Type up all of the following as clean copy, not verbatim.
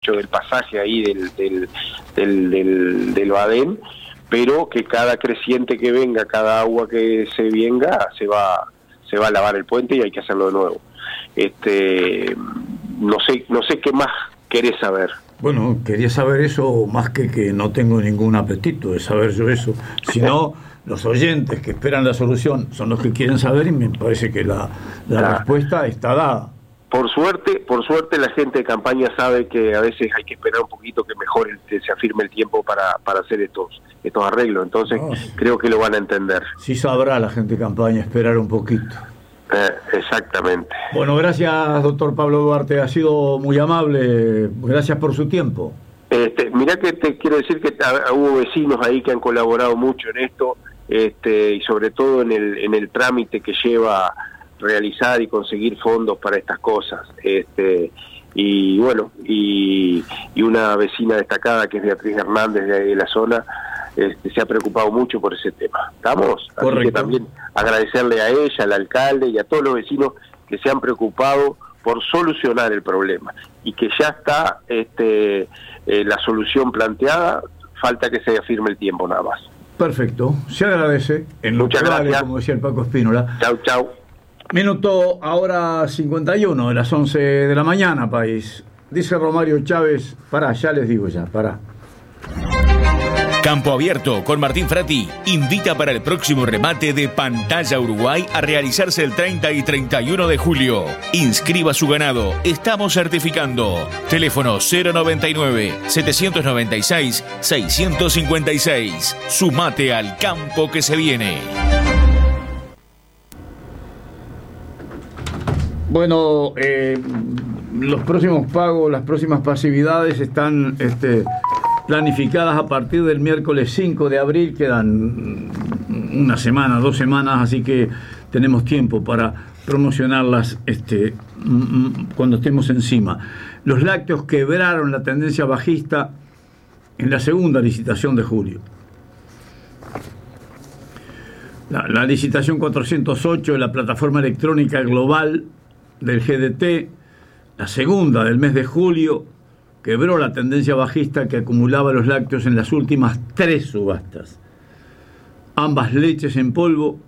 hecho del pasaje ahí del Badén, pero que cada creciente que venga, cada agua que se venga, se va a lavar el puente y hay que hacerlo de nuevo. No sé qué más querés saber. Bueno, quería saber eso más que no tengo ningún apetito de saber yo eso, sino los oyentes que esperan la solución son los que quieren saber, y me parece que la respuesta está dada. Por suerte la gente de campaña sabe que a veces hay que esperar un poquito que mejore, que se afirme el tiempo para hacer estos arreglos, entonces creo que lo van a entender. Sí sabrá la gente de campaña esperar un poquito. Exactamente. Bueno, gracias, doctor Pablo Duarte, ha sido muy amable, gracias por su tiempo. Mirá que te quiero decir que hubo vecinos ahí que han colaborado mucho en esto, y sobre todo en el trámite que lleva realizar y conseguir fondos para estas cosas, y bueno, y una vecina destacada que es Beatriz Hernández de la zona, se ha preocupado mucho por ese tema. ¿Estamos? Correcto. Así que también agradecerle a ella, al alcalde y a todos los vecinos que se han preocupado por solucionar el problema, y que ya está la solución planteada, falta que se afirme el tiempo nada más. Perfecto, se agradece. En lo Muchas que vale, gracias. como decía el Paco Espínola. Chau. Minuto ahora 51 de las 11 de la mañana, país. Dice Romario Chávez, ya les digo, pará. Campo Abierto con Martín Frati invita para el próximo remate de Pantalla Uruguay a realizarse el 30 y 31 de julio. Inscriba su ganado, estamos certificando. Teléfono 099-796-656. Sumate al campo que se viene. Bueno, los próximos pagos, las próximas pasividades están planificadas a partir del miércoles 5 de abril, quedan una semana, 2 semanas, así que tenemos tiempo para promocionarlas cuando estemos encima. Los lácteos quebraron la tendencia bajista en la segunda licitación de julio. La licitación 408 de la plataforma electrónica global del GDT, la segunda del mes de julio, quebró la tendencia bajista que acumulaba los lácteos en las últimas 3 subastas. Ambas leches en polvo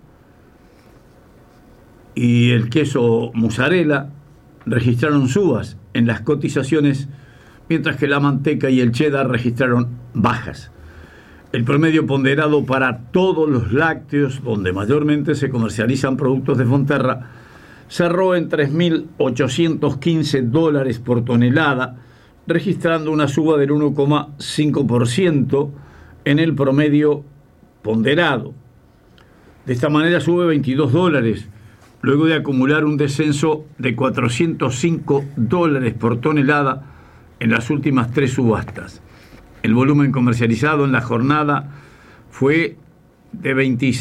y el queso mozzarella registraron subas en las cotizaciones, mientras que la manteca y el cheddar registraron bajas. El promedio ponderado para todos los lácteos, donde mayormente se comercializan productos de Fonterra, cerró en $3.815 por tonelada, registrando una suba del 1,5% en el promedio ponderado. De esta manera sube $22, luego de acumular un descenso de $405 por tonelada en las últimas 3 subastas. El volumen comercializado en la jornada fue de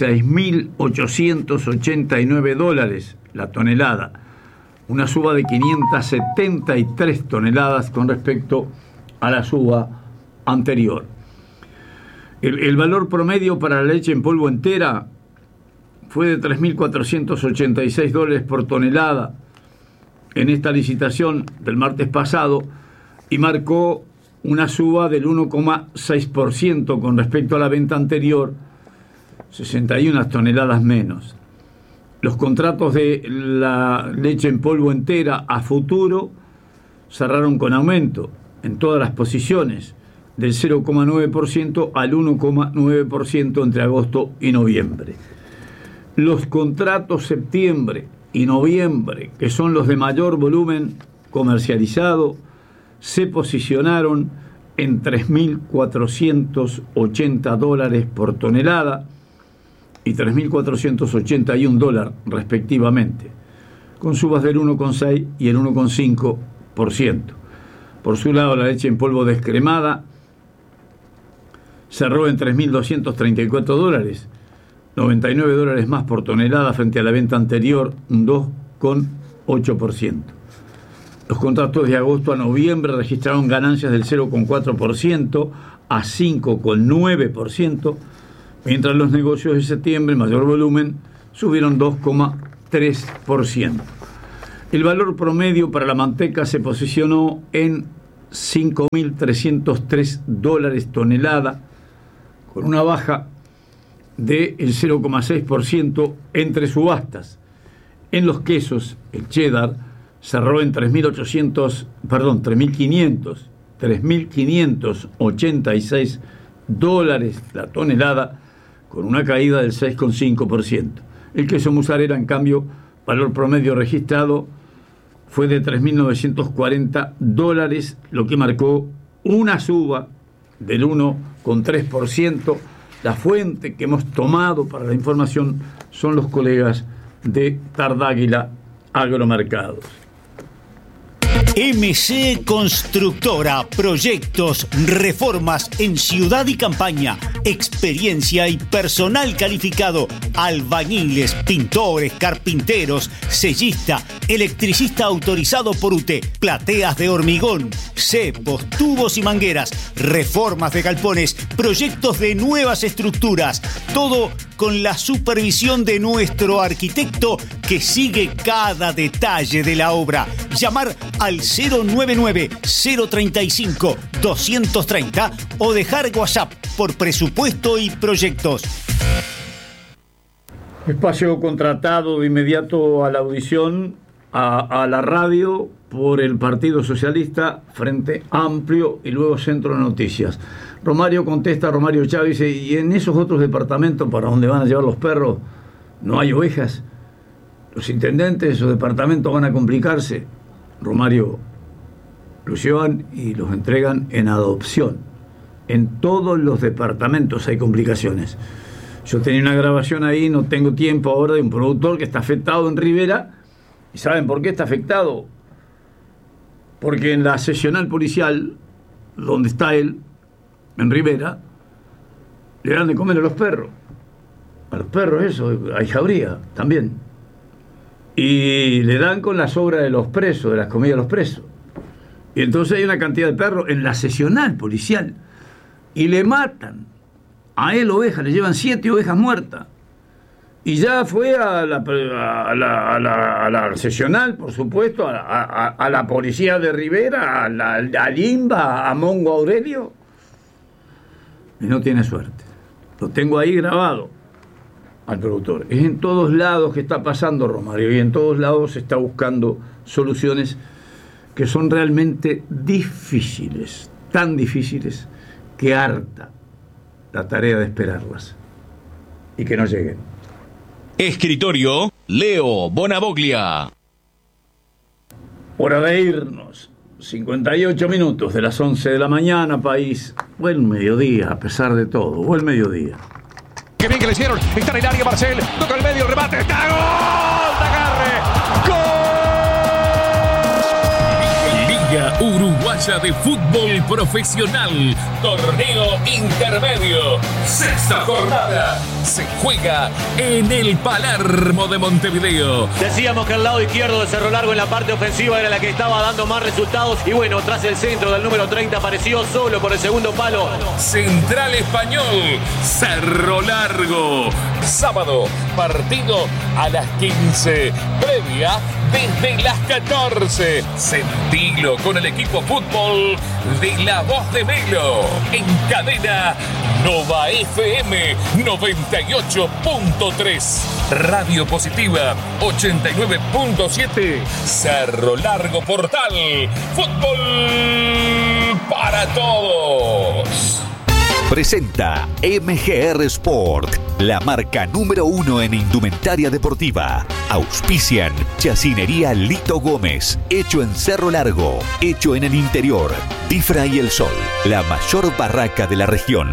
$26.889 la tonelada, una suba de 573 toneladas con respecto a la suba anterior. El valor promedio para la leche en polvo entera fue de $3.486 por tonelada en esta licitación del martes pasado y marcó una suba del 1,6% con respecto a la venta anterior, 61 toneladas menos. Los contratos de la leche en polvo entera a futuro cerraron con aumento en todas las posiciones, del 0,9% al 1,9% entre agosto y noviembre. Los contratos septiembre y noviembre, que son los de mayor volumen comercializado, se posicionaron en $3.480 por tonelada y $3.481 respectivamente, con subas del 1,6 y el 1,5%. Por su lado, la leche en polvo descremada cerró en $3.234, $99 más por tonelada frente a la venta anterior, un 2,8%. Los contratos de agosto a noviembre registraron ganancias del 0,4% a 5,9%, mientras los negocios de septiembre, mayor volumen, subieron 2,3%. El valor promedio para la manteca se posicionó en $5.303 tonelada, con una baja del 0,6% entre subastas. En los quesos, el cheddar cerró en $3.586 la tonelada, con una caída del 6,5%. El queso mozzarella, en cambio, valor promedio registrado fue de $3.940, lo que marcó una suba del 1,3%. La fuente que hemos tomado para la información son los colegas de Tardáguila Agromercados. MC Constructora, proyectos, reformas en ciudad y campaña, experiencia y personal calificado, albañiles, pintores, carpinteros, sellista, electricista autorizado por UTE, plateas de hormigón, cepos, tubos y mangueras, reformas de galpones, proyectos de nuevas estructuras, todo con la supervisión de nuestro arquitecto que sigue cada detalle de la obra. Llamar al 099-035-230 o dejar WhatsApp por presupuesto y proyectos. Espacio contratado de inmediato a la audición a la radio por el Partido Socialista, Frente Amplio y luego Centro de Noticias. Romario contesta, Romario Chávez, y en esos otros departamentos para donde van a llevar los perros no hay ovejas. Los intendentes de esos departamentos van a complicarse. Romario, los llevan y los entregan en adopción. En todos los departamentos hay complicaciones. Yo tenía una grabación ahí, no tengo tiempo ahora, de un productor que está afectado en Rivera. ¿Y saben por qué está afectado? Porque en la seccional policial, donde está él, en Rivera, le dan de comer a los perros. A los perros eso, hay jauría también. Y le dan con la sobra de los presos, de las comidas de los presos. Y entonces hay una cantidad de perros en la seccional policial. Y le matan a él ovejas, le llevan 7 ovejas muertas. Y ya fue a la seccional, por supuesto, a la policía de Rivera, a Limba, a Mongo Aurelio. Y no tiene suerte. Lo tengo ahí grabado al productor. Es en todos lados que está pasando, Romario, y en todos lados se está buscando soluciones que son realmente difíciles, tan difíciles que harta la tarea de esperarlas y que no lleguen. Escritorio Leo Bonavoglia. Hora de irnos. 58 minutos de las 11 de la mañana, país. Buen mediodía, a pesar de todo. Buen mediodía. Qué bien que le hicieron. Está en el área Marcel. Toca el medio, remate. ¡Está gol! ¡Agarre! ¡Gol! Liga Uruguaya de Fútbol Profesional. Torneo intermedio. 6ª jornada. Se juega en el Palermo de Montevideo. Decíamos que el lado izquierdo de Cerro Largo en la parte ofensiva era la que estaba dando más resultados. Y bueno, tras el centro del número 30 apareció solo por el segundo palo. Central Español, Cerro Largo. Sábado, partido a las 15. Previa desde las 14. Sentilo con el equipo fútbol de La Voz de Melo. En cadena Nova FM 98.3. Radio Positiva 89.7. Cerro Largo Portal. Fútbol para todos. Presenta MGR Sport, la marca número 1 en indumentaria deportiva. Auspician Chacinería Lito Gómez, hecho en Cerro Largo, hecho en el interior. Tifra y El Sol, la mayor barraca de la región.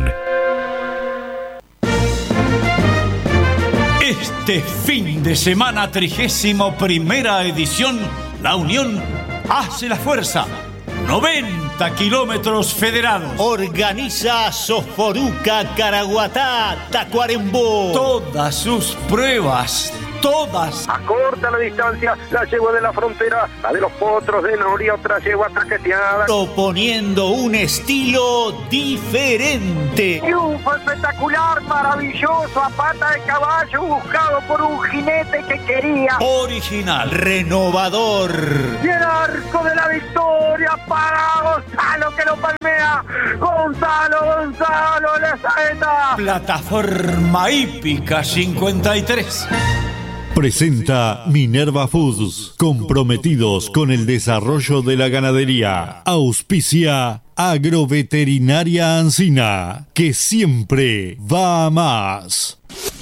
Este fin de semana, 31ª edición, la Unión hace la fuerza. 90 kilómetros federados. Organiza Soforuca, Caraguatá, Tacuarembó. Todas sus pruebas todas. Acorta la distancia, la yegua de la frontera, la de los potros de Noria, otra yegua traqueteada. Proponiendo un estilo diferente. Triunfo espectacular, maravilloso, a pata de caballo, buscado por un jinete que quería. Original, renovador. Y el arco de la victoria para Gonzalo, que lo palmea. Gonzalo, la saeta. Plataforma hípica 53. Presenta Minerva Foods, comprometidos con el desarrollo de la ganadería. Auspicia Agroveterinaria Ancina, que siempre va a más.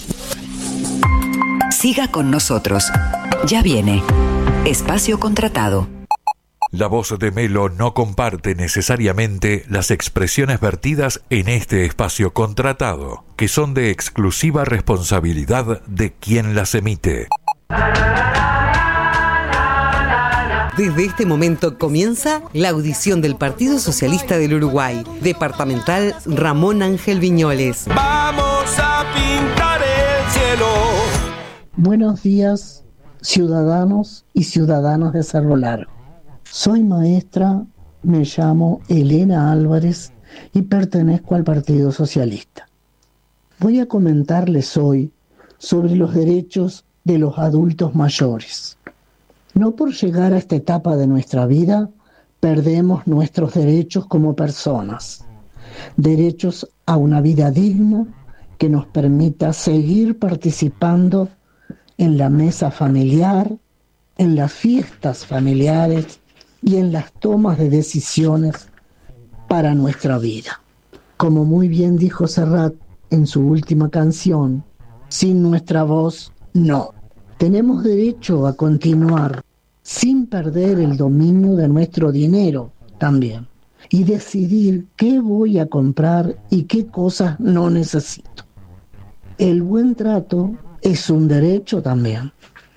Siga con nosotros. Ya viene. Espacio contratado. La voz de Melo no comparte necesariamente las expresiones vertidas en este espacio contratado, que son de exclusiva responsabilidad de quien las emite. Desde este momento comienza la audición del Partido Socialista del Uruguay, departamental Ramón Ángel Viñoles. Vamos a pintar el cielo. Buenos días, ciudadanos y ciudadanas de Cerro Largo. Soy maestra, me llamo Elena Álvarez y pertenezco al Partido Socialista. Voy a comentarles hoy sobre los derechos de los adultos mayores. No por llegar a esta etapa de nuestra vida perdemos nuestros derechos como personas. Derechos a una vida digna que nos permita seguir participando en la mesa familiar, en las fiestas familiares y en las tomas de decisiones para nuestra vida. Como muy bien dijo Serrat en su última canción, sin nuestra voz, no. Tenemos derecho a continuar sin perder el dominio de nuestro dinero también y decidir qué voy a comprar y qué cosas no necesito. El buen trato es un derecho también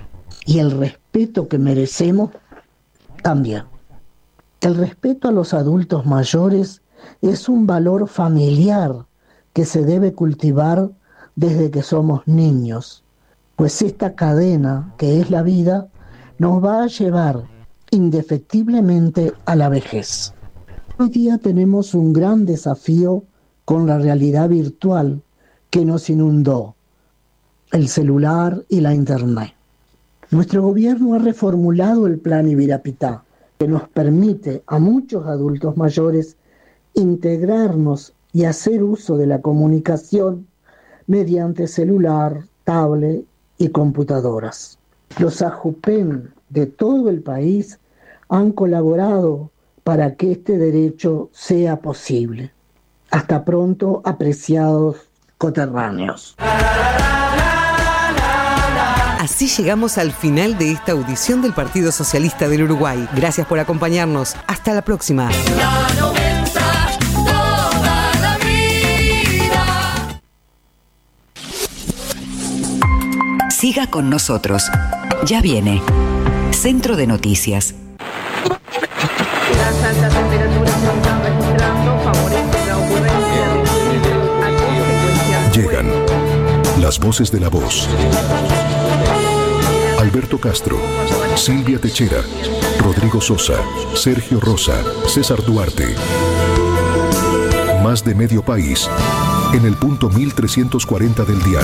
y el respeto que merecemos también. El respeto a los adultos mayores es un valor familiar que se debe cultivar desde que somos niños, pues esta cadena que es la vida nos va a llevar indefectiblemente a la vejez. Hoy día tenemos un gran desafío con la realidad virtual que nos inundó, el celular y la internet. Nuestro gobierno ha reformulado el Plan Ibirapitá, que nos permite a muchos adultos mayores integrarnos y hacer uso de la comunicación mediante celular, tablet y computadoras. Los AJUPEN de todo el país han colaborado para que este derecho sea posible. Hasta pronto, apreciados coterráneos. Así llegamos al final de esta audición del Partido Socialista del Uruguay. Gracias por acompañarnos. Hasta la próxima. La 90, toda la vida. Siga con nosotros. Ya viene. Centro de Noticias. Las altas temperaturas que están registrando favorecen la ocurrencia de a consecuencia. Llegan las voces de la voz. Alberto Castro, Silvia Techera, Rodrigo Sosa, Sergio Rosa, César Duarte. Más de medio país en el punto 1340 del dial.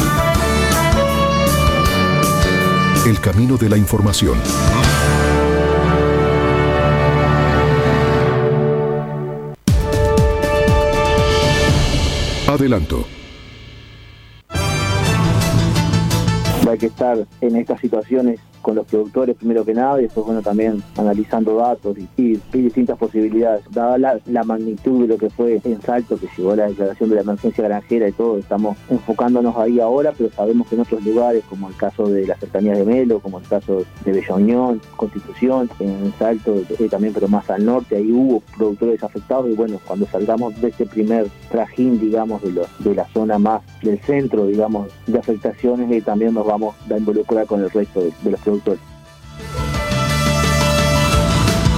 El camino de la información. Adelanto. Hay que estar en estas situaciones con los productores primero que nada y después también analizando datos y distintas posibilidades. Dada la magnitud de lo que fue en Salto, que llegó a la declaración de la emergencia granjera y todo, estamos enfocándonos ahí ahora, pero sabemos que en otros lugares, como el caso de las cercanías de Melo, como el caso de Bella Unión, Constitución, en Salto también, pero más al norte, ahí hubo productores afectados y bueno, cuando salgamos de este primer trajín, digamos, de la zona más del centro, digamos, de afectaciones, también nos vamos a involucrar con el resto de los productores.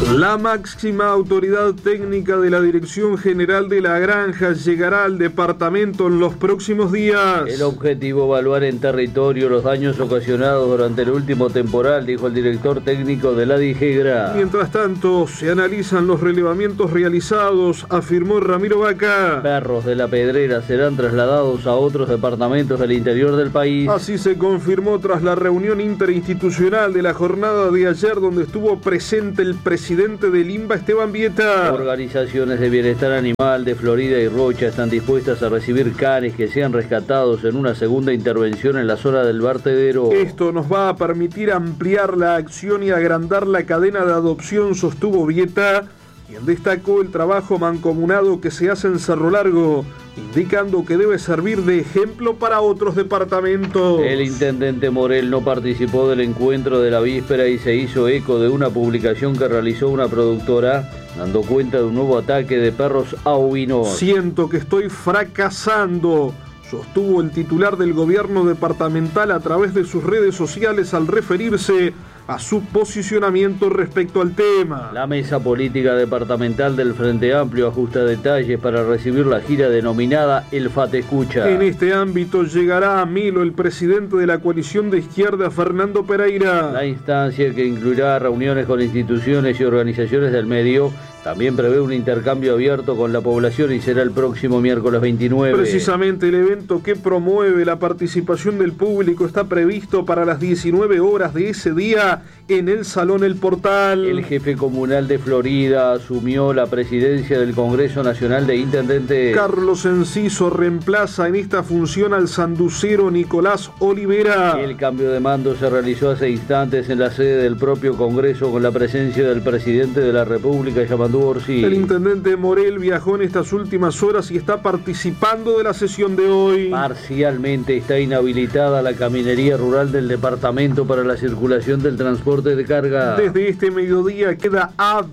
La máxima autoridad técnica de la Dirección General de la Granja llegará al departamento en los próximos días. El objetivo, evaluar en territorio los daños ocasionados durante el último temporal, dijo el director técnico de la DIGEGRA. Mientras tanto, se analizan los relevamientos realizados, afirmó Ramiro Vaca. Perros de La Pedrera serán trasladados a otros departamentos del interior del país. Así se confirmó tras la reunión interinstitucional de la jornada de ayer, donde estuvo presente el presidente del INBA, Esteban Vieta. Organizaciones de bienestar animal de Florida y Rocha están dispuestas a recibir canes que sean rescatados en una segunda intervención en la zona del vertedero. Esto nos va a permitir ampliar la acción y agrandar la cadena de adopción, sostuvo Vieta, quien destacó el trabajo mancomunado que se hace en Cerro Largo, indicando que debe servir de ejemplo para otros departamentos. El intendente Morel no participó del encuentro de la víspera y se hizo eco de una publicación que realizó una productora dando cuenta de un nuevo ataque de perros a ovinos. Siento que estoy fracasando, sostuvo el titular del gobierno departamental a través de sus redes sociales al referirse a su posicionamiento respecto al tema. La mesa política departamental del Frente Amplio ajusta detalles para recibir la gira denominada El FAT Escucha. En este ámbito llegará a Melo el presidente de la coalición de izquierda, Fernando Pereira. La instancia, que incluirá reuniones con instituciones y organizaciones del medio, también prevé un intercambio abierto con la población y será el próximo miércoles 29. Precisamente el evento que promueve la participación del público está previsto para las 19 horas de ese día en el Salón El Portal. El jefe comunal de Florida asumió la presidencia del Congreso Nacional de Intendentes. Carlos Enciso reemplaza en esta función al sanducero Nicolás Olivera. El cambio de mando se realizó hace instantes en la sede del propio Congreso con la presencia del presidente de la República, Yamandu Orsi. El intendente Morel viajó en estas últimas horas y está participando de la sesión de hoy. Parcialmente está inhabilitada la caminería rural del departamento para la circulación del transporte de carga. Desde este mediodía queda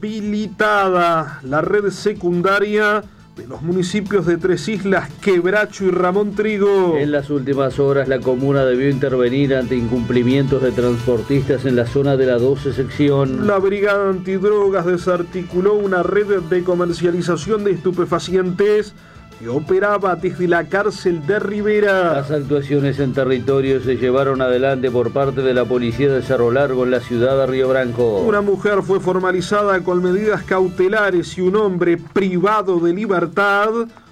habilitada la red secundaria de los municipios de Tres Islas, Quebracho y Ramón Trigo. En las últimas horas la comuna debió intervenir ante incumplimientos de transportistas en la zona de la 12 sección. La brigada antidrogas desarticuló una red de comercialización de estupefacientes que operaba desde la cárcel de Rivera. Las actuaciones en territorio se llevaron adelante por parte de la policía de Cerro Largo en la ciudad de Río Branco. Una mujer fue formalizada con medidas cautelares y un hombre privado de libertad.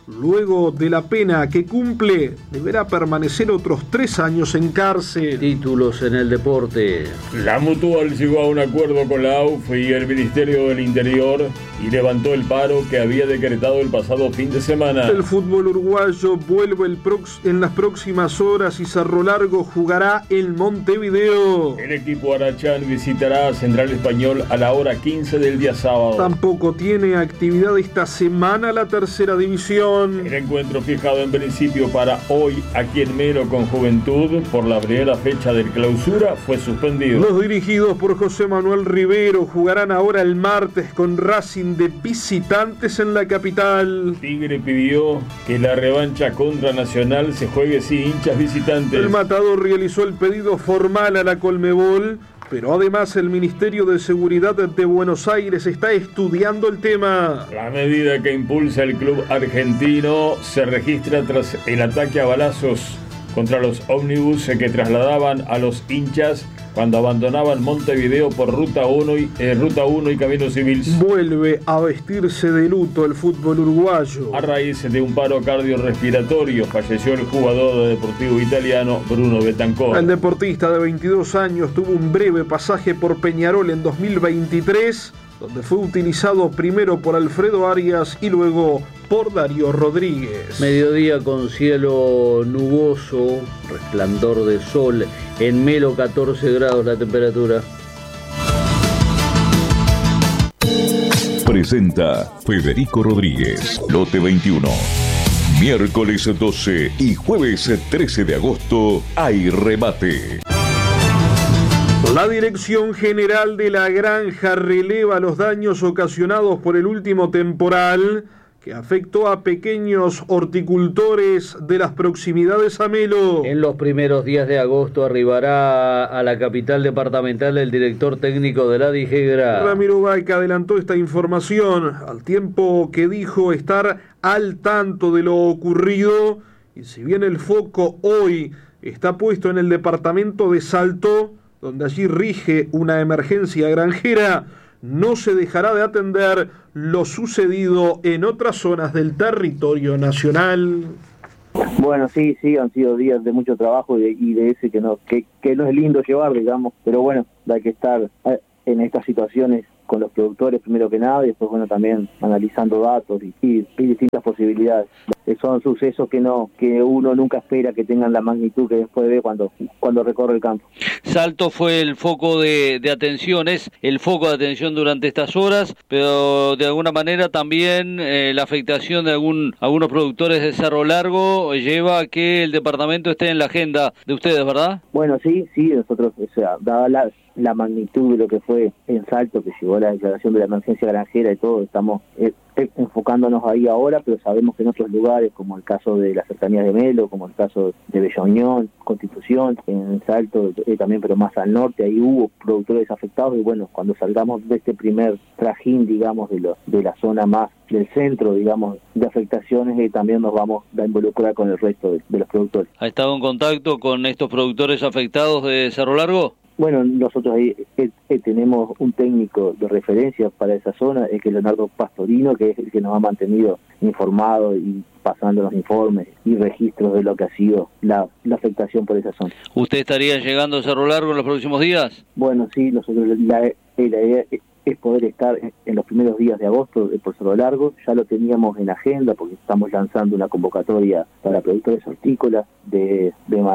Luego de la pena que cumple, deberá permanecer otros 3 años en cárcel. Títulos en el deporte. La Mutual llegó a un acuerdo con la AUF y el Ministerio del Interior y levantó el paro que había decretado el pasado fin de semana. El fútbol uruguayo vuelve en las próximas horas y Cerro Largo jugará en Montevideo. El equipo Arachán visitará a Central Español a la hora 15 del día sábado. Tampoco tiene actividad esta semana la tercera división. El encuentro fijado en principio para hoy aquí en Melo con Juventud por la primera fecha del clausura fue suspendido. Los dirigidos por José Manuel Rivero jugarán ahora el martes con Racing de visitantes en la capital. Tigre pidió que la revancha contra Nacional se juegue sin hinchas visitantes. El Matador realizó el pedido formal a la Conmebol, pero además el Ministerio de Seguridad de Buenos Aires está estudiando el tema. La medida que impulsa el club argentino se registra tras el ataque a balazos contra los ómnibus que trasladaban a los hinchas cuando abandonaban Montevideo por Ruta 1 y Camino Civil. Vuelve a vestirse de luto el fútbol uruguayo. A raíz de un paro cardiorrespiratorio falleció el jugador deportivo italiano Bruno Betancor. El deportista de 22 años tuvo un breve pasaje por Peñarol en 2023, donde fue utilizado primero por Alfredo Arias y luego por Darío Rodríguez. Mediodía con cielo nuboso, resplandor de sol. En Melo 14 grados la temperatura. Presenta Federico Rodríguez, Lote 21. Miércoles 12 y jueves 13 de agosto hay remate. La Dirección General de la Granja releva los daños ocasionados por el último temporal que afectó a pequeños horticultores de las proximidades a Melo. En los primeros días de agosto arribará a la capital departamental el director técnico de la Dijegra. Ramiro Vaca adelantó esta información al tiempo que dijo estar al tanto de lo ocurrido, y si bien el foco hoy está puesto en el departamento de Salto, donde allí rige una emergencia granjera, no se dejará de atender lo sucedido en otras zonas del territorio nacional. Bueno, sí, han sido días de mucho trabajo y de ese que no es lindo llevar, digamos, pero bueno, hay que estar en estas situaciones con los productores primero que nada, y después bueno también analizando datos y distintas posibilidades. Son sucesos que uno nunca espera que tengan la magnitud que después ve cuando recorre el campo. Salto fue el foco de atención, es el foco de atención durante estas horas, pero de alguna manera también la afectación de algunos productores de Cerro Largo lleva a que el departamento esté en la agenda de ustedes, ¿verdad? Bueno, sí, nosotros, o sea, dada la magnitud de lo que fue en Salto, que llegó a la declaración de la emergencia granjera y todo, estamos enfocándonos ahí ahora, pero sabemos que en otros lugares, como el caso de las cercanías de Melo, como el caso de Bella Unión, Constitución, en Salto también, pero más al norte, ahí hubo productores afectados, y bueno, cuando salgamos de este primer trajín, digamos, de la zona más del centro, digamos, de afectaciones, también nos vamos a involucrar con el resto de los productores. ¿Ha estado en contacto con estos productores afectados de Cerro Largo? Bueno, nosotros ahí tenemos un técnico de referencia para esa zona, que es Leonardo Pastorino, que es el que nos ha mantenido informados y pasando los informes y registros de lo que ha sido la afectación por esa zona. ¿Usted estaría llegando a Cerro Largo en los próximos días? Bueno, sí, nosotros la idea es poder estar en los primeros días de agosto por Cerro Largo. Ya lo teníamos en agenda porque estamos lanzando una convocatoria para productores hortícolas de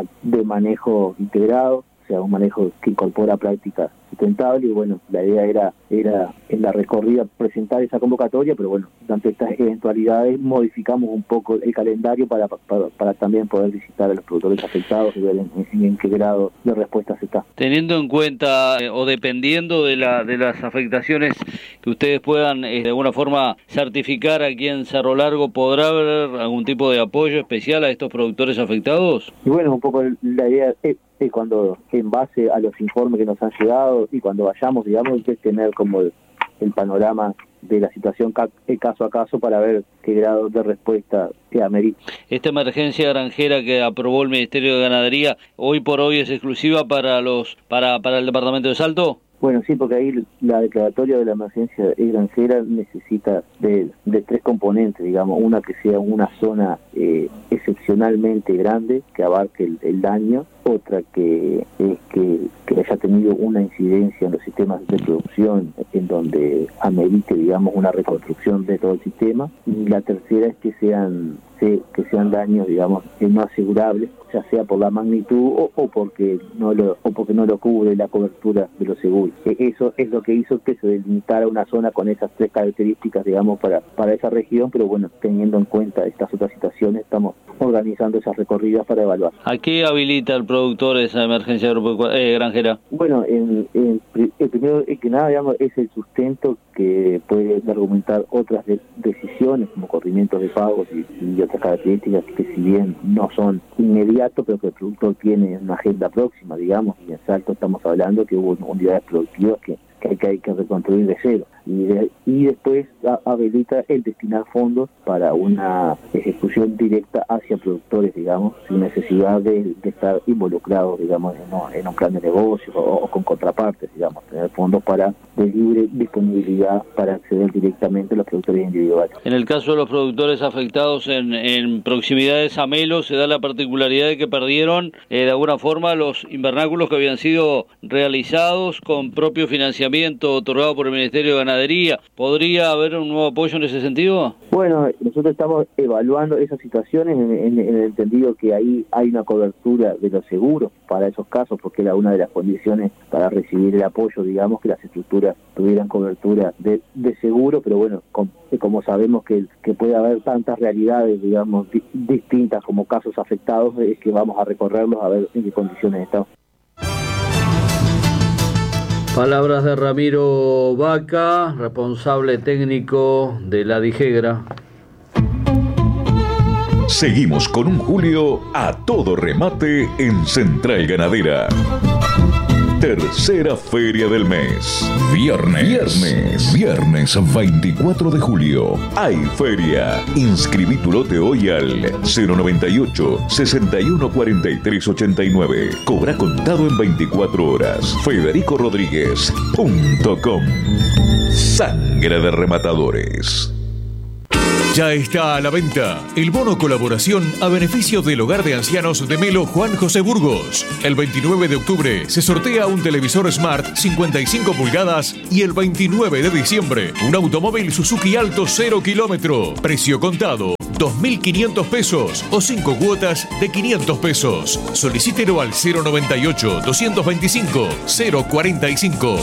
manejo integrado, o sea, un manejo que incorpora prácticas sustentables, y bueno, la idea era en la recorrida presentar esa convocatoria, pero bueno, ante estas eventualidades modificamos un poco el calendario para también poder visitar a los productores afectados y ver en qué grado de respuesta se está. Teniendo en cuenta o dependiendo de las afectaciones que ustedes puedan de alguna forma certificar aquí en Cerro Largo, ¿podrá haber algún tipo de apoyo especial a estos productores afectados? Y bueno, un poco la idea es cuando, en base a los informes que nos han llegado y cuando vayamos, digamos, es tener como el panorama de la situación caso a caso para ver qué grado de respuesta se amerita. Esta emergencia granjera que aprobó el Ministerio de Ganadería, hoy por hoy es exclusiva para el departamento de Salto. Bueno, sí, porque ahí la declaratoria de la emergencia granjera necesita de tres componentes, digamos, una que sea una zona excepcionalmente grande, que abarque el daño, otra que haya tenido una incidencia en los sistemas de producción en donde amerite, digamos, una reconstrucción de todo el sistema, y la tercera es que sean daños, digamos, no asegurables, ya sea por la magnitud o porque no lo cubre la cobertura de los seguros. Eso es lo que hizo que se delimitara una zona con esas tres características, digamos, para esa región, pero bueno, teniendo en cuenta estas otras situaciones, estamos organizando esas recorridas para evaluar. ¿A qué habilita el productor esa emergencia granjera? Bueno, el primero que nada, digamos, es el sustento que puede argumentar otras decisiones como corrimientos de pagos y otras características que, si bien no son inmediatos, pero que el productor tiene una agenda próxima, digamos, y en Salto estamos hablando que hubo unidades productivas que hay que reconstruir de cero, y después habilita el destinar fondos para una ejecución directa hacia productores, digamos, sin necesidad de estar involucrados, digamos, en un plan de negocio o con contrapartes, digamos, tener fondos de libre disponibilidad para acceder directamente a los productores individuales. En el caso de los productores afectados en proximidades a Melo, se da la particularidad de que perdieron de alguna forma los invernáculos que habían sido realizados con propio financiamiento otorgado por el Ministerio de Ganadería. ¿Podría haber un nuevo apoyo en ese sentido? Bueno, nosotros estamos evaluando esas situaciones en el entendido que ahí hay una cobertura de los seguros para esos casos, porque era una de las condiciones para recibir el apoyo, digamos, que las estructuras tuvieran cobertura de seguro, pero bueno, como sabemos que puede haber tantas realidades, digamos, distintas como casos afectados, es que vamos a recorrerlos a ver en qué condiciones están. Palabras de Ramiro Vaca, responsable técnico de la Dijegra. Seguimos con un julio a todo remate en Central Ganadera. Tercera feria del mes. Viernes 24 de julio. Hay feria. Inscribí tu lote hoy al 098 61 43 89. Cobra contado en 24 horas. FedericoRodríguez.com. Sangre de rematadores. Ya está a la venta el bono colaboración a beneficio del Hogar de Ancianos de Melo Juan José Burgos. El 29 de octubre se sortea un televisor Smart 55 pulgadas y el 29 de diciembre un automóvil Suzuki Alto 0 kilómetro. Precio contado 2.500 pesos o 5 cuotas de 500 pesos. Solicítelo al 098 225 045.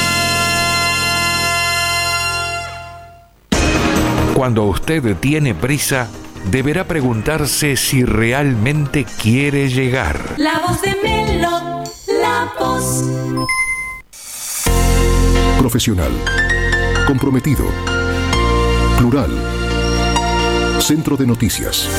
Cuando usted tiene prisa, deberá preguntarse si realmente quiere llegar. La voz de Melo, la voz. Profesional. Comprometido. Plural. Centro de Noticias.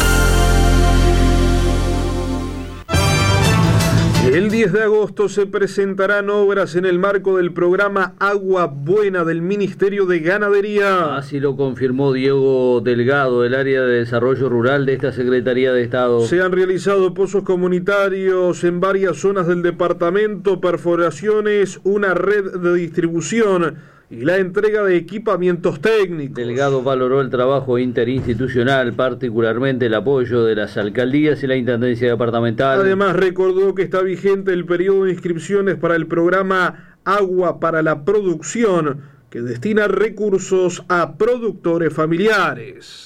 El 10 de agosto se presentarán obras en el marco del programa Agua Buena del Ministerio de Ganadería. Así lo confirmó Diego Delgado, del área de desarrollo rural de esta Secretaría de Estado. Se han realizado pozos comunitarios en varias zonas del departamento, perforaciones, una red de distribución y la entrega de equipamientos técnicos. Delgado valoró el trabajo interinstitucional, particularmente el apoyo de las alcaldías y la Intendencia Departamental. Además recordó que está vigente el periodo de inscripciones para el programa Agua para la Producción, que destina recursos a productores familiares.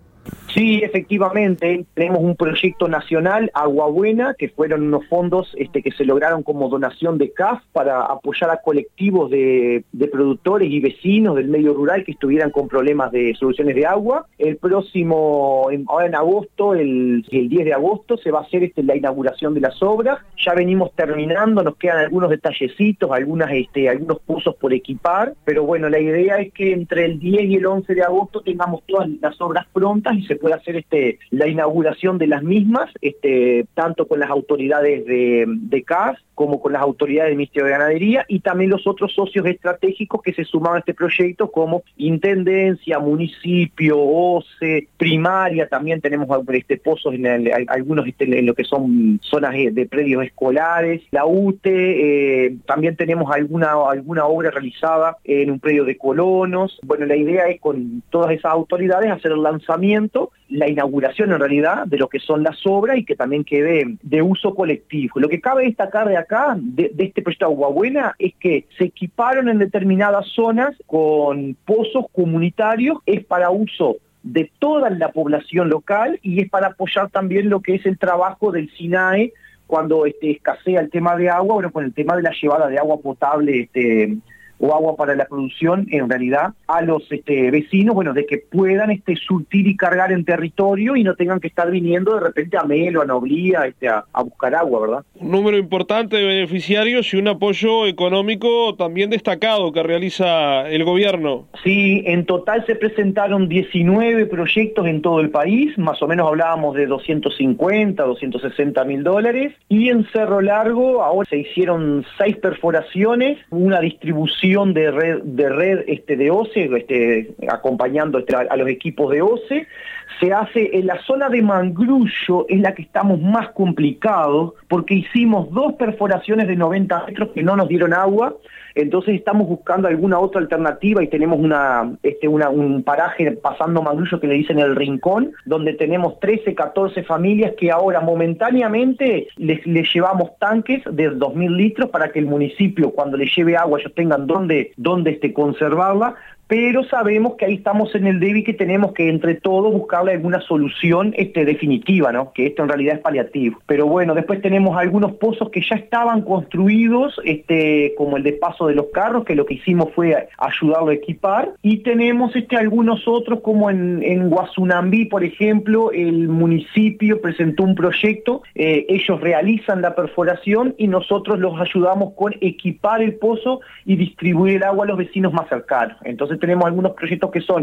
Sí, efectivamente, tenemos un proyecto nacional, Agua Buena, que fueron unos fondos que se lograron como donación de CAF para apoyar a colectivos de productores y vecinos del medio rural que estuvieran con problemas de soluciones de agua. El próximo, ahora en agosto, el 10 de agosto, se va a hacer la inauguración de las obras. Ya venimos terminando, nos quedan algunos detallecitos, algunos pozos por equipar, pero bueno, la idea es que entre el 10 y el 11 de agosto tengamos todas las obras prontas y se puede hacer la inauguración de las mismas, tanto con las autoridades de CAS como con las autoridades del Ministerio de Ganadería y también los otros socios estratégicos que se sumaban a este proyecto como Intendencia, Municipio, OCE, Primaria, también tenemos pozos en algunos en lo que son zonas de predios escolares, la UTE, también tenemos alguna obra realizada en un predio de colonos. Bueno, la idea es con todas esas autoridades hacer el lanzamiento, la inauguración en realidad de lo que son las obras y que también quede de uso colectivo. Lo que cabe destacar de acá, de este proyecto Agua Buena, es que se equiparon en determinadas zonas con pozos comunitarios, es para uso de toda la población local y es para apoyar también lo que es el trabajo del SINAE cuando escasea el tema de agua, bueno, con el tema de la llevada de agua potable o agua para la producción, en realidad, a los vecinos, bueno, de que puedan surtir y cargar en territorio y no tengan que estar viniendo de repente a Melo, a Noblía, a buscar agua, ¿verdad? Un número importante de beneficiarios y un apoyo económico también destacado que realiza el gobierno. Sí, en total se presentaron 19 proyectos en todo el país, más o menos hablábamos de 250, 260 mil dólares, y en Cerro Largo ahora se hicieron 6 perforaciones, una distribución de red de OCE, acompañando a los equipos de OCE. Se hace en la zona de Mangrullo, es la que estamos más complicados, porque hicimos 2 perforaciones de 90 metros que no nos dieron agua, entonces estamos buscando alguna otra alternativa y tenemos un paraje pasando Mangrullo que le dicen El Rincón, donde tenemos 13, 14 familias que ahora momentáneamente les llevamos tanques de 2.000 litros para que el municipio, cuando le lleve agua, ellos tengan dónde conservarla, pero sabemos que ahí estamos en el débil que tenemos que entre todos buscarle alguna solución definitiva, ¿no? Que esto en realidad es paliativo. Pero bueno, después tenemos algunos pozos que ya estaban construidos, como el de Paso de los Carros, que lo que hicimos fue ayudarlo a equipar, y tenemos algunos otros como en Guazunambí, por ejemplo, el municipio presentó un proyecto, ellos realizan la perforación y nosotros los ayudamos con equipar el pozo y distribuir el agua a los vecinos más cercanos. Entonces tenemos algunos proyectos que son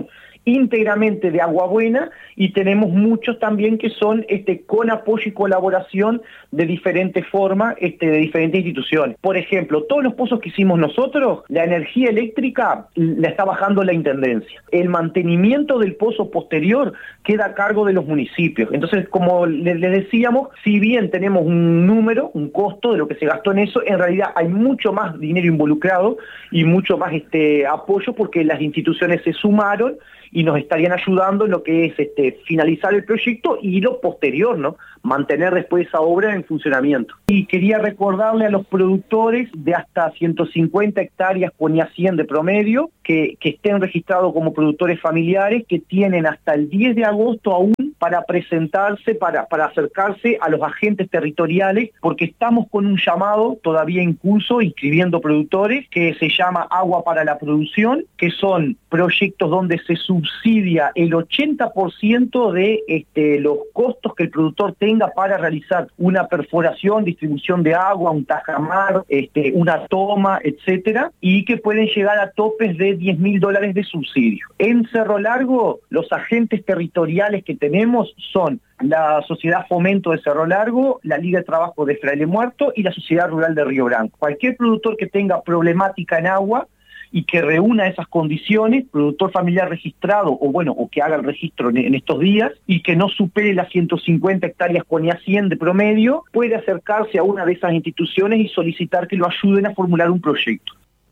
íntegramente de Agua Buena, y tenemos muchos también que son con apoyo y colaboración de diferentes formas, de diferentes instituciones. Por ejemplo, todos los pozos que hicimos nosotros, la energía eléctrica la está bajando la Intendencia. El mantenimiento del pozo posterior queda a cargo de los municipios. Entonces, como les decíamos, si bien tenemos un número, un costo de lo que se gastó en eso, en realidad hay mucho más dinero involucrado y mucho más apoyo, porque las instituciones se sumaron y nos estarían ayudando en lo que es finalizar el proyecto y lo posterior, ¿no? Mantener después esa obra en funcionamiento. Y quería recordarle a los productores de hasta 150 hectáreas ponía 100 de promedio, que estén registrados como productores familiares, que tienen hasta el 10 de agosto aún para presentarse, para acercarse a los agentes territoriales, porque estamos con un llamado todavía en curso, inscribiendo productores, que se llama Agua para la Producción, que son proyectos donde se subsidia el 80% de los costos que el productor tenga para realizar una perforación, distribución de agua, un tajamar, una toma, etcétera, y que pueden llegar a topes de $10.000 de subsidio. En Cerro Largo, los agentes territoriales que tenemos son la Sociedad Fomento de Cerro Largo, la Liga de Trabajo de Fraile Muerto y la Sociedad Rural de Río Branco. Cualquier productor que tenga problemática en agua y que reúna esas condiciones, productor familiar registrado o que haga el registro en estos días y que no supere las 150 hectáreas con 100 de promedio, puede acercarse a una de esas instituciones y solicitar que lo ayuden a formular un proyecto.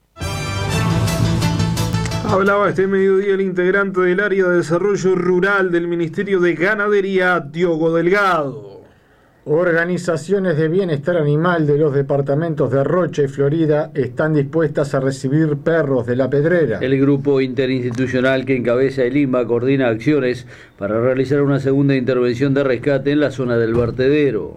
Hablaba este mediodía el integrante del área de desarrollo rural del Ministerio de Ganadería, Diogo Delgado. Organizaciones de bienestar animal de los departamentos de Rocha y Florida están dispuestas a recibir perros de La Pedrera. El grupo interinstitucional que encabeza el INBA coordina acciones para realizar una segunda intervención de rescate en la zona del vertedero.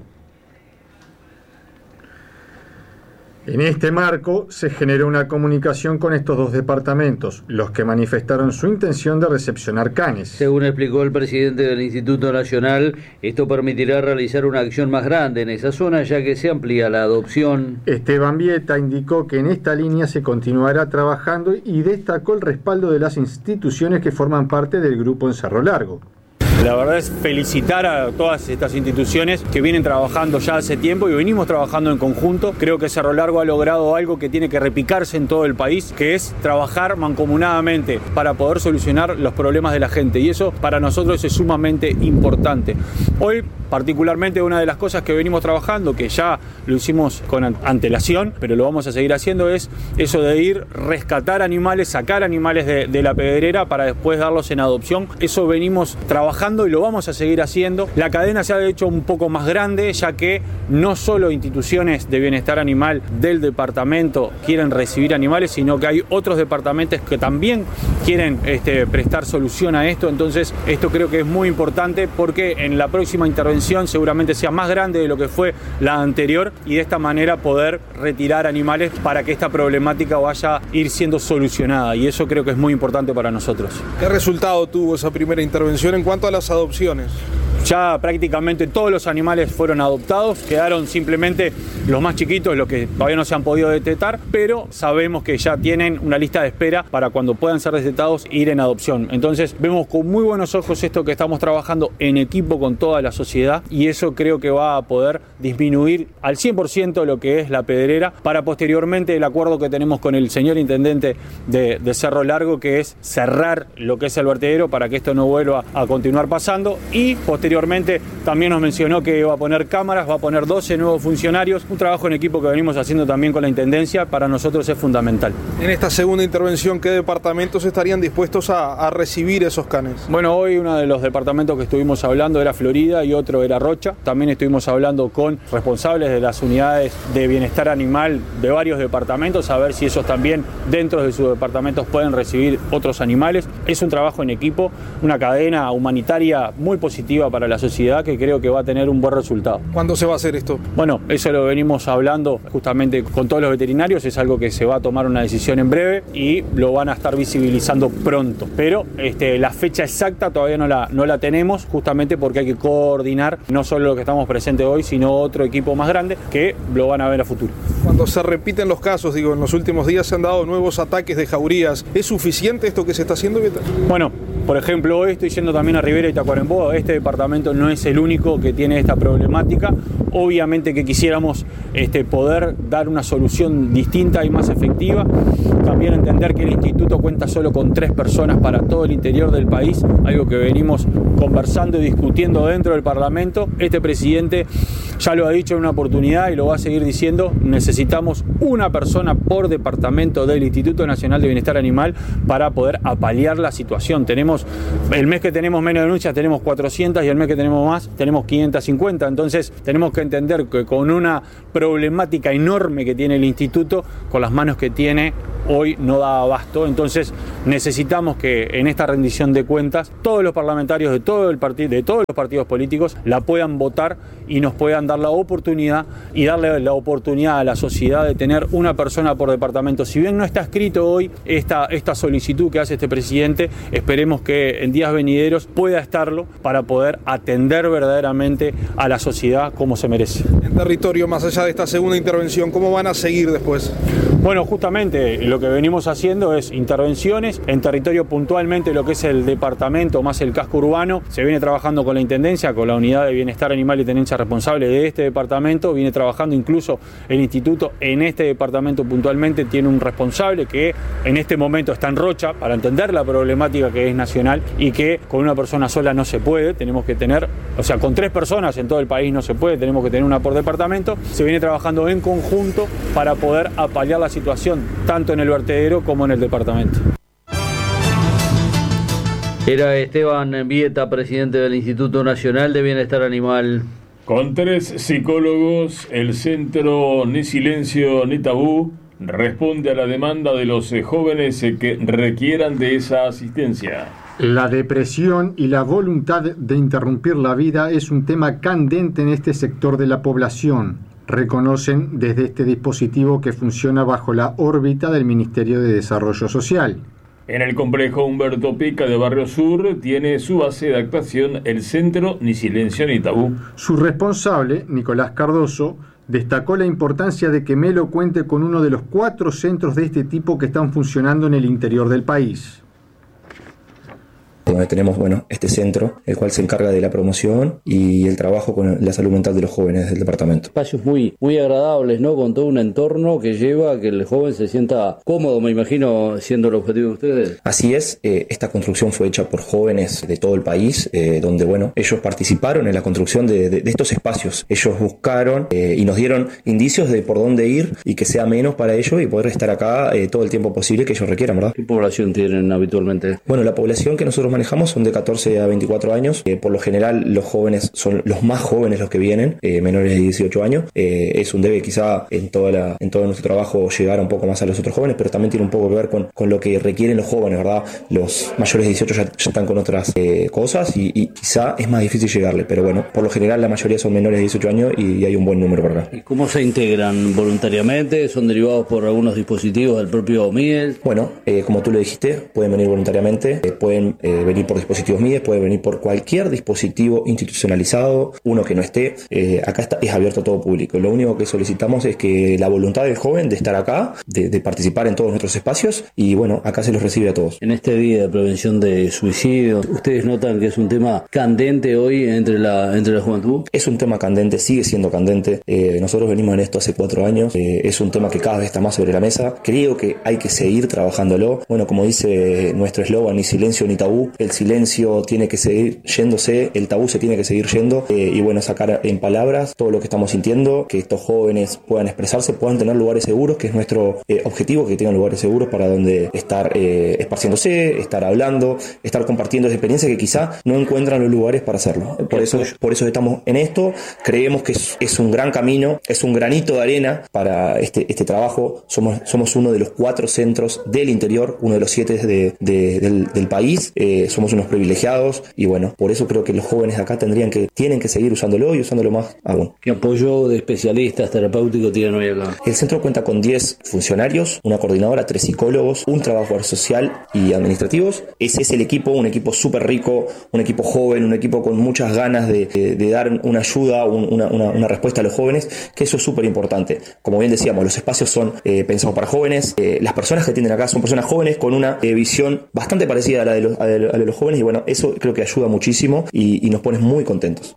En este marco se generó una comunicación con estos dos departamentos, los que manifestaron su intención de recepcionar canes. Según explicó el presidente del Instituto Nacional, esto permitirá realizar una acción más grande en esa zona, ya que se amplía la adopción. Esteban Vieta indicó que en esta línea se continuará trabajando y destacó el respaldo de las instituciones que forman parte del grupo en Cerro Largo. La verdad es felicitar a todas estas instituciones que vienen trabajando ya hace tiempo y venimos trabajando en conjunto. Creo que Cerro Largo ha logrado algo que tiene que replicarse en todo el país, que es trabajar mancomunadamente para poder solucionar los problemas de la gente, y eso para nosotros es sumamente importante. Hoy, particularmente, una de las cosas que venimos trabajando, que ya lo hicimos con antelación, pero lo vamos a seguir haciendo, es eso de ir, rescatar animales, sacar animales de la pedrera para después darlos en adopción. Eso venimos trabajando y lo vamos a seguir haciendo. La cadena se ha hecho un poco más grande, ya que no solo instituciones de bienestar animal del departamento quieren recibir animales, sino que hay otros departamentos que también quieren prestar solución a esto. Entonces, esto creo que es muy importante, porque en la próxima intervención seguramente sea más grande de lo que fue la anterior, y de esta manera poder retirar animales para que esta problemática vaya a ir siendo solucionada, y eso creo que es muy importante para nosotros. ¿Qué resultado tuvo esa primera intervención en cuanto a las adopciones? Ya prácticamente todos los animales fueron adoptados, quedaron simplemente los más chiquitos, los que todavía no se han podido detectar, pero sabemos que ya tienen una lista de espera para cuando puedan ser detectados ir en adopción. Entonces vemos con muy buenos ojos esto que estamos trabajando en equipo con toda la sociedad, y eso creo que va a poder disminuir al 100% lo que es la pedrera, para posteriormente el acuerdo que tenemos con el señor intendente de Cerro Largo, que es cerrar lo que es el vertedero para que esto no vuelva a continuar pasando, y posteriormente también nos mencionó que va a poner cámaras, va a poner 12 nuevos funcionarios, un trabajo en equipo que venimos haciendo también con la Intendencia, para nosotros es fundamental. En esta segunda intervención, ¿qué departamentos estarían dispuestos a recibir esos canes? Bueno, hoy uno de los departamentos que estuvimos hablando era Florida y otro era Rocha. También estuvimos hablando con responsables de las unidades de bienestar animal de varios departamentos, a ver si esos también dentro de sus departamentos pueden recibir otros animales. Es un trabajo en equipo, una cadena humanitaria muy positiva para la sociedad, que creo que va a tener un buen resultado. ¿Cuándo se va a hacer esto? Bueno, eso lo venimos hablando justamente con todos los veterinarios, es algo que se va a tomar una decisión en breve y lo van a estar visibilizando pronto, pero la fecha exacta todavía no la tenemos, justamente porque hay que coordinar no solo lo que estamos presentes hoy, sino otro equipo más grande que lo van a ver a futuro. Cuando se repiten los casos, en los últimos días se han dado nuevos ataques de jaurías, ¿es suficiente esto que se está haciendo? Bueno, Por ejemplo, hoy estoy yendo también a Rivera y Tacuarembó. Este departamento no es el único que tiene esta problemática. Obviamente que quisiéramos poder dar una solución distinta y más efectiva. También entender que el instituto cuenta solo con 3 personas para todo el interior del país, algo que venimos conversando y discutiendo dentro del Parlamento. Este presidente ya lo ha dicho en una oportunidad y lo va a seguir diciendo: necesitamos una persona por departamento del Instituto Nacional de Bienestar Animal para poder apalear la situación. El mes que tenemos menos denuncias tenemos 400 y el mes que tenemos más tenemos 550. Entonces tenemos que entender que con una problemática enorme que tiene el instituto, con las manos que tiene, hoy no da abasto. Entonces necesitamos que en esta rendición de cuentas todos los parlamentarios de todos los partidos políticos la puedan votar y nos puedan dar la oportunidad y darle la oportunidad a la sociedad de tener una persona por departamento. Si bien no está escrito hoy esta solicitud que hace este presidente, esperemos que en días venideros pueda estarlo para poder atender verdaderamente a la sociedad como se merece. En territorio, más allá de esta segunda intervención, ¿cómo van a seguir después? Bueno, justamente lo que venimos haciendo es intervenciones en territorio, puntualmente lo que es el departamento más el casco urbano. Se viene trabajando con la Intendencia, con la Unidad de Bienestar Animal y Tenencia Responsable de este departamento. Viene trabajando incluso el instituto en este departamento puntualmente. Tiene un responsable que en este momento está en Rocha para entender la problemática que es nacional y que con una persona sola no se puede. Tenemos que tener, con 3 personas en todo el país no se puede, tenemos que tener una por departamento. Se viene trabajando en conjunto para poder apalear la situación tanto en el vertedero como en el departamento. Era Esteban Vieta, presidente del Instituto Nacional de Bienestar Animal. Con 3 psicólogos, el centro Ni Silencio Ni Tabú responde a la demanda de los jóvenes que requieran de esa asistencia. La depresión y la voluntad de interrumpir la vida es un tema candente en este sector de la población, reconocen desde este dispositivo que funciona bajo la órbita del Ministerio de Desarrollo Social. En el complejo Humberto Pica de Barrio Sur tiene su base de actuación el centro Ni Silencio Ni Tabú. Su responsable, Nicolás Cardoso, destacó la importancia de que Melo cuente con uno de los 4 centros de este tipo que están funcionando en el interior del país. Donde tenemos este centro, el cual se encarga de la promoción y el trabajo con la salud mental de los jóvenes del departamento. Espacios muy agradables, ¿no? Con todo un entorno que lleva a que el joven se sienta cómodo, me imagino, siendo el objetivo de ustedes. Así es, esta construcción fue hecha por jóvenes de todo el país, donde ellos participaron en la construcción de estos espacios. Ellos buscaron y nos dieron indicios de por dónde ir y que sea menos para ellos y poder estar acá todo el tiempo posible que ellos requieran, ¿verdad? ¿Qué población tienen habitualmente? Bueno, la población que nosotros manejamos son de 14 a 24 años. Por lo general los jóvenes son los más jóvenes los que vienen, menores de 18 años. Es un debe quizá en todo nuestro trabajo llegar un poco más a los otros jóvenes, pero también tiene un poco que ver con lo que requieren los jóvenes, ¿verdad? Los mayores de 18 ya están con otras cosas y quizá es más difícil llegarle, pero bueno, por lo general la mayoría son menores de 18 años y hay un buen número por acá. ¿Y cómo se integran voluntariamente? ¿Son derivados por algunos dispositivos del propio MIES? Bueno, como tú lo dijiste, pueden venir voluntariamente, pueden venir por dispositivos MIES, puede venir por cualquier dispositivo institucionalizado, uno que no esté, acá es abierto a todo público. Lo único que solicitamos es que la voluntad del joven de estar acá, de participar en todos nuestros espacios y bueno, acá se los recibe a todos. En este día de prevención de suicidio, ¿ustedes notan que es un tema candente hoy entre la juventud? Es un tema candente, sigue siendo candente. Nosotros venimos en esto hace 4 años, es un tema que cada vez está más sobre la mesa. Creo que hay que seguir trabajándolo. Bueno, como dice nuestro eslogan, ni silencio ni tabú, el silencio tiene que seguir yéndose, el tabú se tiene que seguir yendo y bueno, sacar en palabras todo lo que estamos sintiendo, que estos jóvenes puedan expresarse, puedan tener lugares seguros, que es nuestro objetivo, que tengan lugares seguros para donde estar esparciéndose, estar hablando, estar compartiendo esa experiencia que quizá no encuentran los lugares para hacerlo. Por eso estamos en esto, creemos que es un gran camino, es un granito de arena para este trabajo. Somos uno de los 4 centros del interior, uno de los 7 del país, somos unos privilegiados y bueno, por eso creo que los jóvenes de acá tienen que seguir usándolo y usándolo más aún. ¿Qué apoyo de especialistas terapéuticos tienen hoy acá? El centro cuenta con 10 funcionarios, una coordinadora, 3 psicólogos, un trabajador social y administrativos. Ese es el equipo, un equipo súper rico, un equipo joven, un equipo con muchas ganas de dar una ayuda, una respuesta a los jóvenes, que eso es súper importante. Como bien decíamos, los espacios son pensados para jóvenes, las personas que atienden acá son personas jóvenes con una visión bastante parecida a la a los jóvenes y bueno, eso creo que ayuda muchísimo y nos pone muy contentos.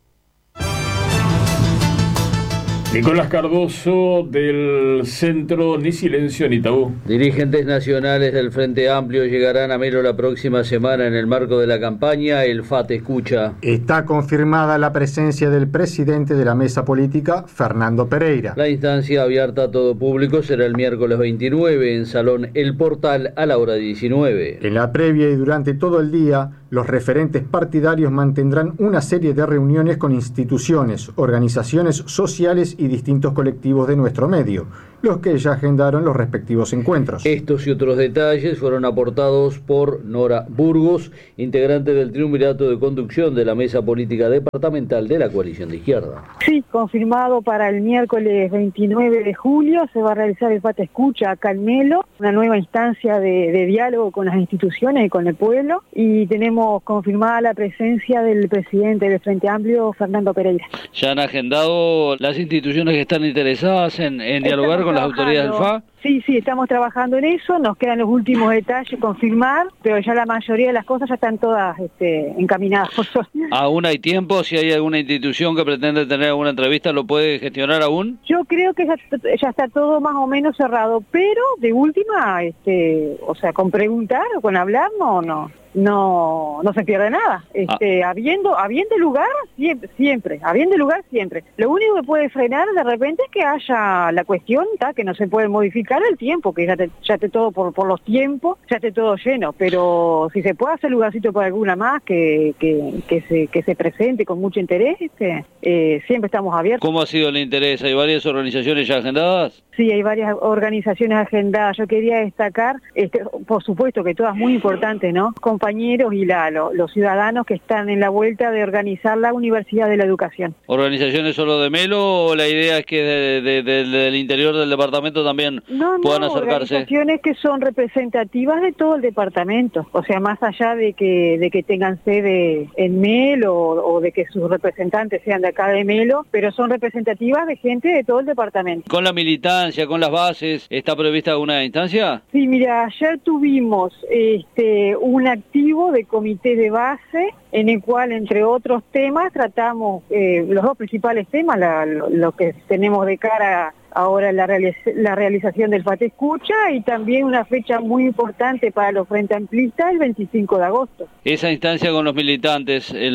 Nicolás Cardoso del Centro Ni Silencio ni Tabú. Dirigentes nacionales del Frente Amplio llegarán a Melo la próxima semana en el marco de la campaña El FA te escucha. Está confirmada la presencia del presidente de la mesa política, Fernando Pereira. La instancia abierta a todo público será el miércoles 29 en Salón El Portal a la hora 19. En la previa y durante todo el día, los referentes partidarios mantendrán una serie de reuniones con instituciones, organizaciones sociales y distintos colectivos de nuestro medio, los que ya agendaron los respectivos encuentros. Estos y otros detalles fueron aportados por Nora Burgos, integrante del triunvirato de conducción de la Mesa Política Departamental de la Coalición de Izquierda. Sí, confirmado para el miércoles 29 de julio se va a realizar el FA te escucha acá en Melo, una nueva instancia de diálogo con las instituciones y con el pueblo, y tenemos confirmada la presencia del presidente del Frente Amplio, Fernando Pereira. ¿Ya han agendado las instituciones que están interesadas en dialogar con las autoridades del FA? Sí, estamos trabajando en eso, nos quedan los últimos detalles confirmar, pero ya la mayoría de las cosas ya están todas encaminadas. ¿Aún hay tiempo? Si hay alguna institución que pretende tener alguna entrevista, ¿lo puede gestionar aún? Yo creo que ya está todo más o menos cerrado, pero de última, o sea, con preguntar o con hablar, no se pierde nada. Habiendo lugar, siempre. Lo único que puede frenar de repente es que haya la cuestión, que no se puede modificar el tiempo, que ya esté todo por los tiempos, ya esté todo lleno, pero si se puede hacer lugarcito para alguna más que se presente con mucho interés, siempre estamos abiertos. ¿Cómo ha sido el interés? ¿Hay varias organizaciones ya agendadas? Sí, hay varias organizaciones agendadas. Yo quería destacar, por supuesto que todas muy importantes, ¿no? Compañeros y los ciudadanos que están en la vuelta de organizar la Universidad de la Educación. ¿Organizaciones solo de Melo o la idea es que del interior del departamento también puedan acercarse? Organizaciones que son representativas de todo el departamento, o sea, más allá de que tengan sede en Melo o de que sus representantes sean de acá de Melo, pero son representativas de gente de todo el departamento. ¿Con la militancia, con las bases, está prevista alguna instancia? Sí, mira, ayer tuvimos un activo de comité de base en el cual, entre otros temas, tratamos los dos principales temas, lo que tenemos de cara ahora la realización del FA te escucha y también una fecha muy importante para los frente amplistas, el 25 de agosto. Esa instancia con los militantes,